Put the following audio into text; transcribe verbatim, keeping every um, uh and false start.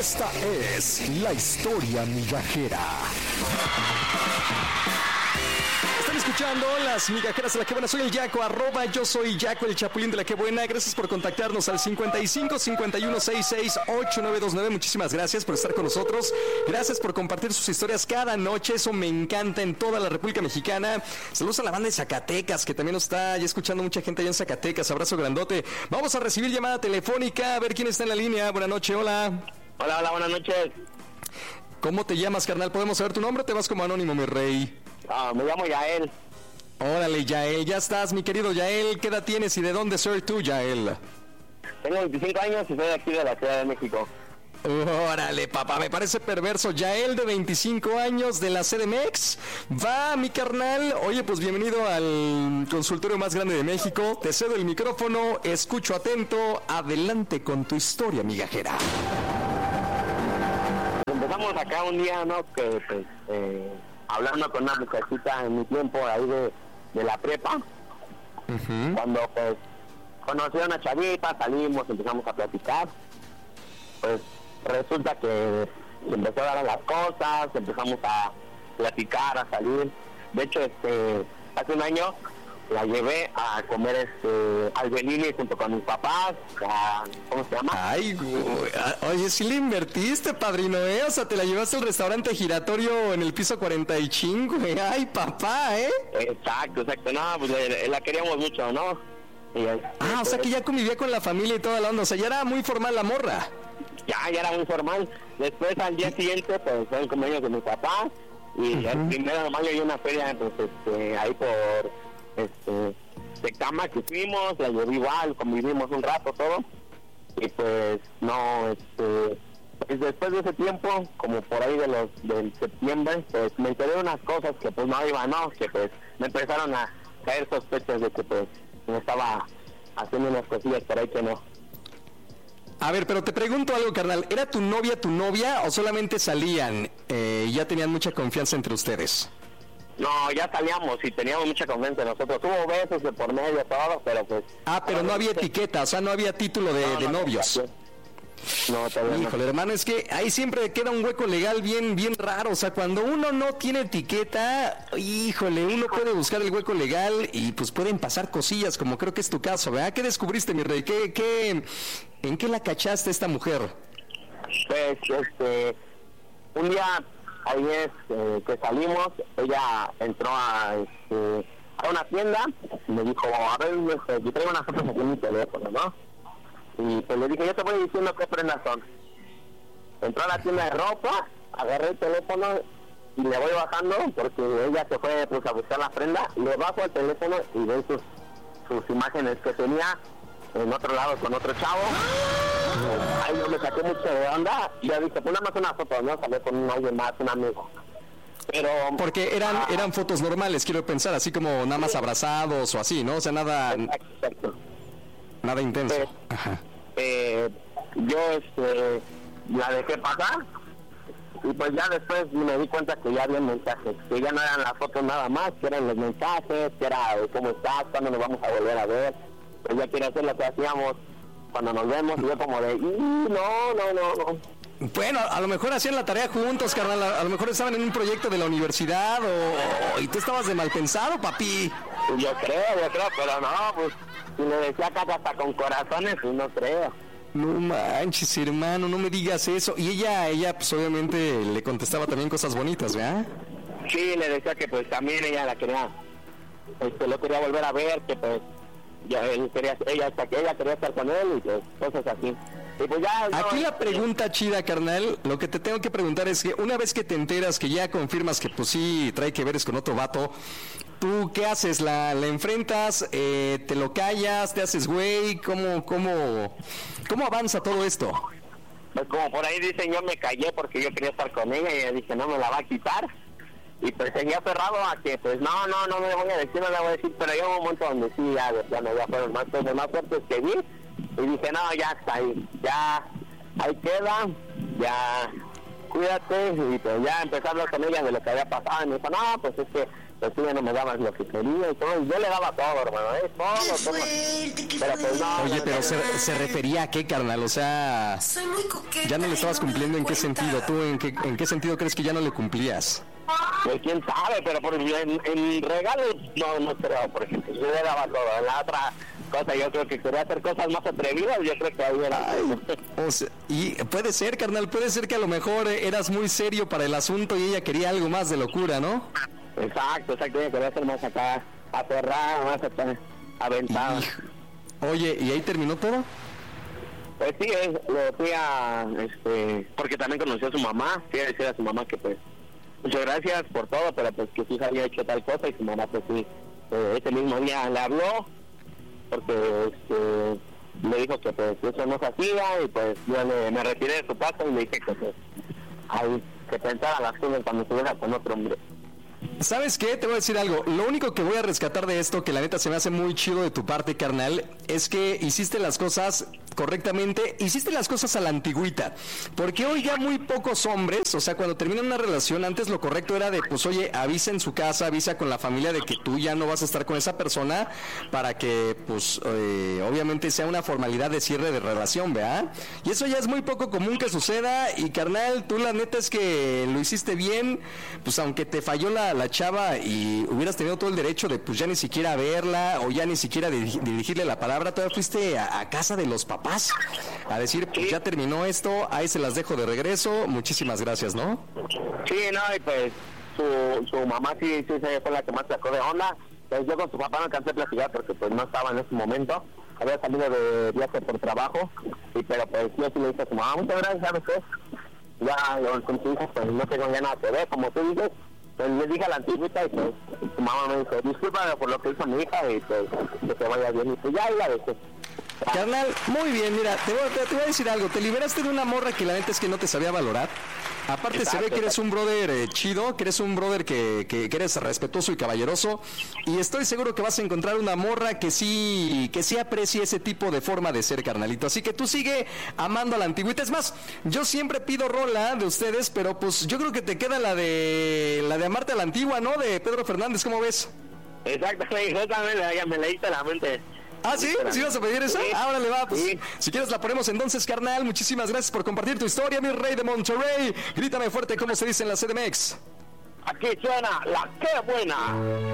Esta es la historia migajera. Están escuchando las migajeras de La Que Buena. Soy el Yaco, arroba yo soy Yaco, el Chapulín de La Que Buena. Gracias por contactarnos al cincuenta y cinco, cincuenta y uno, sesenta y seis, ochenta y nueve veintinueve. Muchísimas gracias por estar con nosotros. Gracias por compartir sus historias cada noche. Eso me encanta en toda la República Mexicana. Saludos a la banda de Zacatecas, que también nos está ya escuchando mucha gente allá en Zacatecas. Abrazo grandote. Vamos a recibir llamada telefónica, a ver quién está en la línea. Buenas noches, hola. Hola, hola, buenas noches. ¿Cómo te llamas, carnal? ¿Podemos saber tu nombre o te vas como anónimo, mi rey? Ah, me llamo Yael. Órale, Yael, ya estás, mi querido Yael. ¿Qué edad tienes y de dónde soy tú, Yael? Tengo veinticinco años y soy de aquí de la Ciudad de México. Órale, papá, me parece perverso. Yael, de veinticinco años, de la C D M X. Va, mi carnal. Oye, pues bienvenido al consultorio más grande de México. Te cedo el micrófono, escucho atento. Adelante con tu historia, migajera. Empezamos acá un día, ¿no? Que, pues, eh, hablando con una muchachita en mi tiempo ahí de, de la prepa. Uh-huh. Cuando, pues, conocí a una chavita, salimos, empezamos a platicar. Pues, resulta que se empezó a dar las cosas, empezamos a platicar, a salir. De hecho, este, hace un año la llevé a comer este al Bellini junto con mis papás, a, ¿cómo se llama? Ay, güey. Oye, sí le invertiste, padrino, ¿eh? O sea, te la llevaste al restaurante giratorio en el piso cuarenta y cinco, güey. Ay, papá, ¿eh? Exacto, exacto. No, pues la, la queríamos mucho, ¿no? Y, ah, pues, o sea que ya convivía con la familia y toda la onda. O sea, ya era muy formal la morra. Ya, ya era muy formal. Después, al día siguiente, pues, fue el cumpleaños de mi papá. Y uh-huh. el primero de mayo hay una feria, pues, este, ahí por... este de cama que fuimos, la llevé igual, convivimos un rato todo y pues no, este pues después de ese tiempo, como por ahí de los del septiembre, pues me enteré de unas cosas que pues no iban, no, que pues me empezaron a caer sospechas de que pues me estaba haciendo unas cosillas por ahí que no. A ver, pero te pregunto algo, carnal, ¿era tu novia tu novia o solamente salían eh, y ya tenían mucha confianza entre ustedes? No, ya salíamos y teníamos mucha confianza nosotros. Hubo besos de por medio, todo, pero pues... Ah, pero no había etiqueta, o sea, no había título de, no, de no, novios. No, todavía no. Híjole, hermano, es que ahí siempre queda un hueco legal bien bien raro. O sea, cuando uno no tiene etiqueta, híjole, uno puede buscar el hueco legal y pues pueden pasar cosillas, como creo que es tu caso, ¿verdad? ¿Qué descubriste, mi rey? ¿Qué, qué, ¿En qué la cachaste esta mujer? Pues, este... un día... ahí es eh, que salimos, ella entró a, este, a una tienda y me dijo, a ver, este, yo traigo unas fotos aquí en mi teléfono, ¿no? Y pues le dije, yo te voy diciendo qué prendas son. Entró a la tienda de ropa, agarré el teléfono y le voy bajando porque ella se fue pues, a buscar la prenda, le bajo el teléfono y veo sus, sus imágenes que tenía en otro lado con otro chavo. Ahí yo me saqué mucho de onda y ya dije, pues nada más una foto, ¿no? Salí con alguien más, un amigo. Pero... porque eran ah, eran fotos normales, quiero pensar, así como nada más abrazados o así, ¿no? O sea, nada... Exacto, exacto. Nada intenso. Eh, Ajá. Eh, yo, este, la dejé pasar y pues ya después me di cuenta que ya había mensajes, que ya no eran las fotos nada más, que eran los mensajes, que era cómo estás, cuándo nos vamos a volver a ver. Pues ya quiere hacer lo que hacíamos cuando nos vemos, y yo como de, no, no, no, no. Bueno, a lo mejor hacían la tarea juntos, carnal, a, a lo mejor estaban en un proyecto de la universidad, o, o y tú estabas de mal pensado, papi. Yo creo, yo creo, pero no, pues, si le decía acá hasta con corazones, pues no creo. No manches, hermano, no me digas eso. Y ella, ella, pues obviamente le contestaba también cosas bonitas, ¿verdad? Sí, le decía que pues también ella la quería, este, lo quería volver a ver, que pues, ya él quería, ella hasta que ella quería estar con él y pues, cosas así. Y pues ya, no, aquí la pregunta chida, carnal, lo que te tengo que preguntar es que una vez que te enteras, que ya confirmas que pues sí trae que veres con otro vato, ¿tú qué haces? ¿La, la enfrentas? Eh, ¿Te lo callas? ¿Te haces güey? ¿Cómo, cómo, cómo avanza todo esto? Pues como por ahí dicen, yo me callé porque yo quería estar con ella y ella dije, no me la va a quitar. Y pues seguía aferrado a que, pues, no, no, no me le voy a decir, no le voy a decir, pero llegó un momento donde sí, ya, ya me ya fueron más cosas más fuertes que vi, y dije, no, ya está ahí, ya, ahí queda, ya, cuídate, y pues ya empecé a hablar con ella de lo que había pasado, y me dijo, no, pues es que pues tú ya no me dabas lo que quería y todo, y yo le daba todo, hermano, ¿eh? Todo, Qué todo. fuerte, qué Pero pues no, Oye, no, pero no, se, no. se refería a qué, carnal, o sea, Soy muy coqueta. ya no le estabas y me cumpliendo, doy ¿en qué cuenta. sentido? ¿Tú en qué, en qué sentido crees que ya no le cumplías? Pues quién sabe, pero por, en, en regalos no, no creo, por ejemplo, yo le daba todo. En la otra cosa yo creo que quería hacer cosas más atrevidas, yo creo que ahí era... Ay, o sea, y puede ser, carnal, puede ser que a lo mejor eh, eras muy serio para el asunto y ella quería algo más de locura, ¿no? Exacto, exacto, yo quería ser más acá, aferrado, más acá, aventado. Y- oye, ¿y ahí terminó todo? Pues sí, es, le fui a, este, porque también conocí a su mamá, fui a decir a su mamá que pues, muchas gracias por todo, pero pues que su hija había hecho tal cosa y su mamá pues sí, eh, ese mismo día le habló, porque este, le dijo que pues eso no se hacía y pues yo le, me retiré de su casa y le dije que pues, ahí, que pensara las cosas cuando estuviera con otro hombre. ¿Sabes qué? Te voy a decir algo. Lo único que voy a rescatar de esto, que la neta se me hace muy chido de tu parte, carnal, es que hiciste las cosas correctamente, hiciste las cosas a la antigüita. Porque hoy ya muy pocos hombres, o sea, cuando terminan una relación, antes lo correcto era de, pues, oye, avisa en su casa, avisa con la familia de que tú ya no vas a estar con esa persona para que, pues, eh, obviamente sea una formalidad de cierre de relación, ¿verdad? Y eso ya es muy poco común que suceda y, carnal, tú la neta es que lo hiciste bien, pues, aunque te falló la, la chava y hubieras tenido todo el derecho de, pues, ya ni siquiera verla o ya ni siquiera dirigi- dirigirle la palabra, todavía fuiste a, a casa de los papás a decir, pues, ya terminó esto, ahí se las dejo de regreso, muchísimas gracias, ¿no? Sí, no, y pues su, su mamá sí, sí se fue la que más sacó de onda. Pues yo con su papá no alcancé a platicar porque pues no estaba en ese momento. Había salido de viaje por trabajo, y pero pues yo sí le dije a su mamá, muchas gracias, ¿sabes qué? Ya lo- con su hijo pues no tengo ya nada que ver, como tú dices. Pues le dije a la antigüita y pues su mamá me dijo, discúlpame por lo que hizo mi hija y pues que te vaya bien. Y pues ya, y la dejé. Carnal, muy bien, mira, te voy, te, te voy a decir algo, te liberaste de una morra que la neta es que no te sabía valorar. Aparte Exacto, se ve que eres exacto. un brother eh, chido, que eres un brother que, que, que eres respetuoso y caballeroso, y estoy seguro que vas a encontrar una morra que sí, que sí aprecie ese tipo de forma de ser, carnalito. Así que tú sigue amando a la antigüita. Es más, yo siempre pido rola de ustedes, pero pues yo creo que te queda la de la de Amarte a la Antigua, ¿no? De Pedro Fernández, ¿cómo ves? Exacto, yo también ya me leíste la mente. Ah, ¿sí? ¿Sí vas a pedir esa? Sí. Ahora le va, pues, Sí. si quieres la ponemos entonces, carnal. Muchísimas gracias por compartir tu historia, mi rey de Monterrey. Grítame fuerte, ¿cómo se dice en la C D M X? Aquí suena la que buena.